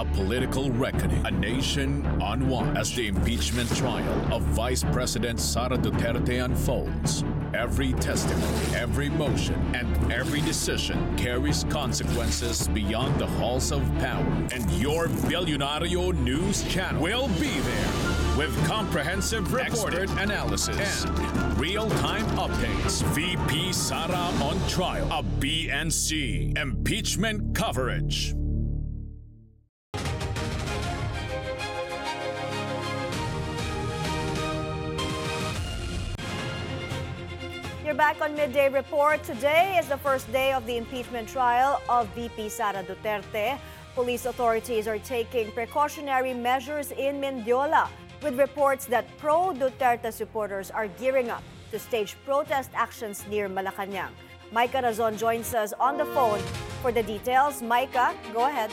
a political reckoning, a nation on one as the impeachment trial of Vice President Sara Duterte unfolds. Every testimony, every motion, and every decision carries consequences beyond the halls of power. And your Billionario News channel will be there with comprehensive expert analysis and real-time updates. VP Sara on trial, a BNC impeachment coverage. You're back on Midday Report. Today is the first day of the impeachment trial of VP Sara Duterte. Police authorities are taking precautionary measures in Mendiola, with reports that pro-Duterte supporters are gearing up to stage protest actions near Malacanang. Micah Razon joins us on the phone for the details. Micah, go ahead.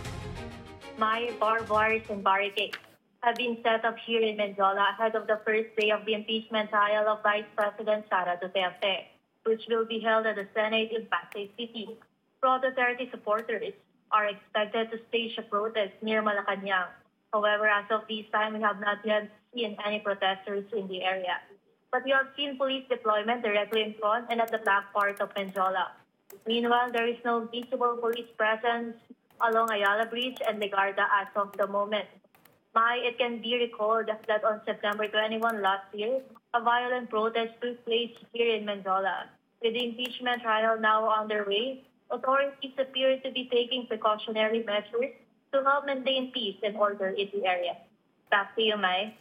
My barbed wires and barricades have been set up here in Mendiola ahead of the first day of the impeachment trial of Vice President Sara Duterte, which will be held at the Senate in Pasay City. Pro-Duterte supporters are expected to stage a protest near Malacanang. However, as of this time, we have not yet seen any protesters in the area. But we have seen police deployment directly in front and at the back part of Mendiola. Meanwhile, there is no visible police presence along Ayala Bridge and Legarda as of the moment. It can be recalled that on September 21 last year, a violent protest took place here in Mendiola. With the impeachment trial now underway, authorities appear to be taking precautionary measures to help maintain peace and order in the area. Back to you, Mai.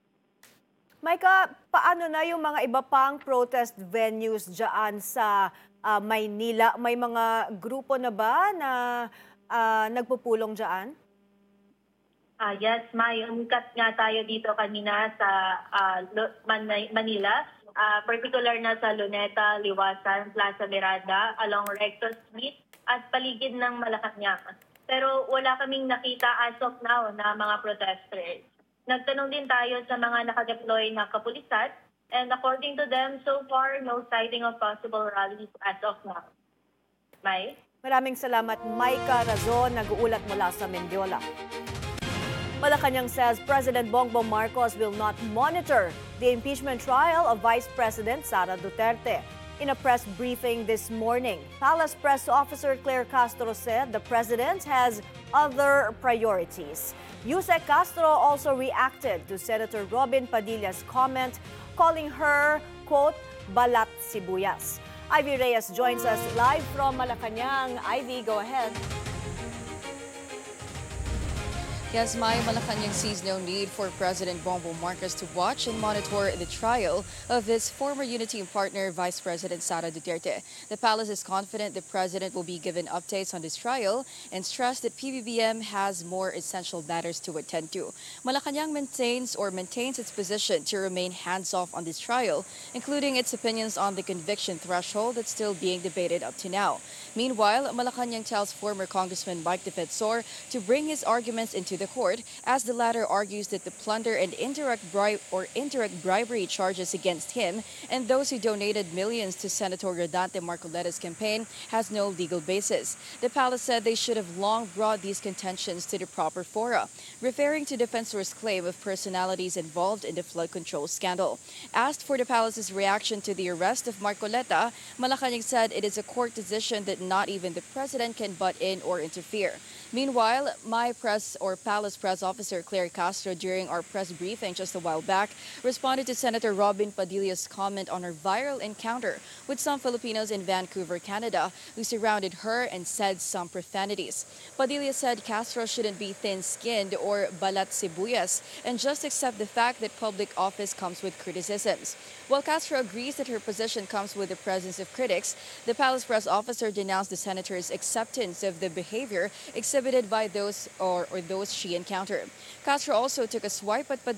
Micah, paano na yung mga iba pang protest venues dyan sa Maynila? May mga grupo na ba na nagpupulong dyan? Yes, Mai. Umikat nga tayo dito kanina sa Manila. Particular na sa Luneta, Liwasan, Plaza Miranda, along Recto Street at paligid ng Malacanang. Pero wala kaming nakita as of now na mga protesters. Nagtanong din tayo sa mga nakadeploy na kapulisan, and according to them, so far, no sighting of possible rallies as of now. Mai? Maraming salamat, Micah Razon, nag-uulat mula sa Mendiola. Malacanang says President Bongbong Marcos will not monitor the impeachment trial of Vice President Sara Duterte. In a press briefing this morning, Palace Press Officer Claire Castro said the president has other priorities. Yusek Castro also reacted to Senator Robin Padilla's comment, calling her, quote, balat sibuyas. Ivy Reyes joins us live from Malacanang. Ivy, go ahead. Yes, Malacanang sees no need for President Bongbong Marcos to watch and monitor the trial of his former unity partner, Vice President Sara Duterte. The palace is confident the president will be given updates on this trial and stressed that PBBM has more essential matters to attend to. Malacanang maintains its position to remain hands-off on this trial, including its opinions on the conviction threshold that's still being debated up to now. Meanwhile, Malacanang tells former Congressman Mike Defensor to bring his arguments into the court, as the latter argues that the plunder and indirect bribery charges against him and those who donated millions to Senator Rodante Marcoleta's campaign has no legal basis. The palace said they should have long brought these contentions to the proper fora, referring to Defensor's claim of personalities involved in the flood control scandal. Asked for the palace's reaction to the arrest of Marcoleta, Malacanang said it is a court decision that not even the president can butt in or interfere. Meanwhile, Palace Press Officer Claire Castro, during our press briefing just a while back, responded to Senator Robin Padilla's comment on her viral encounter with some Filipinos in Vancouver, Canada, who surrounded her and said some profanities. Padilla said Castro shouldn't be thin-skinned or balat sibuyas and just accept the fact that public office comes with criticisms. While Castro agrees that her position comes with the presence of critics, the Palace Press Officer denounced the senator's acceptance of the behavior exhibited by those she encountered. Castro also took a swipe at Padilla